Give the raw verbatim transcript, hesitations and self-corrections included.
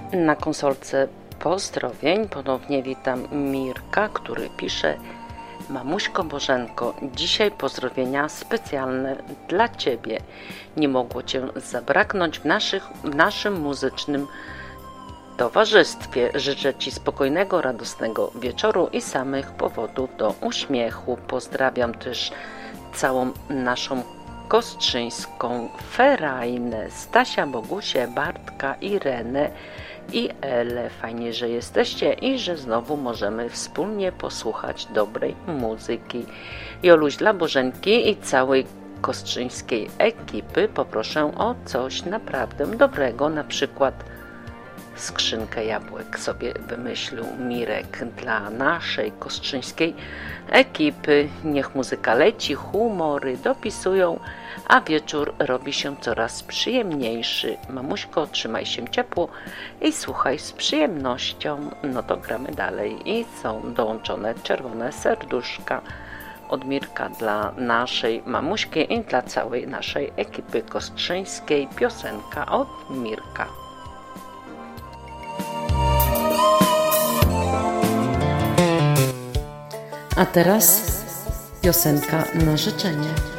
Na konsolce pozdrowień ponownie witam Mirka, który pisze: Mamuśko Bożenko, dzisiaj pozdrowienia specjalne dla Ciebie. Nie mogło Cię zabraknąć w, naszych, w naszym muzycznym towarzystwie. Życzę Ci spokojnego, radosnego wieczoru i samych powodów do uśmiechu. Pozdrawiam też całą naszą kostrzyńską ferajnę, Stasia, Bogusię, Bartka, Irenę i Elę. Fajnie, że jesteście i że znowu możemy wspólnie posłuchać dobrej muzyki. Joluś, dla Bożenki i całej kostrzyńskiej ekipy poproszę o coś naprawdę dobrego, na przykład skrzynkę jabłek sobie wymyślił Mirek dla naszej kostrzyńskiej ekipy. Niech muzyka leci, humory dopisują, a wieczór robi się coraz przyjemniejszy. Mamuśko, trzymaj się ciepło i słuchaj z przyjemnością. No to gramy dalej i są dołączone czerwone serduszka od Mirka dla naszej mamuśki i dla całej naszej ekipy kostrzyńskiej. Piosenka od Mirka. A teraz piosenka na życzenie.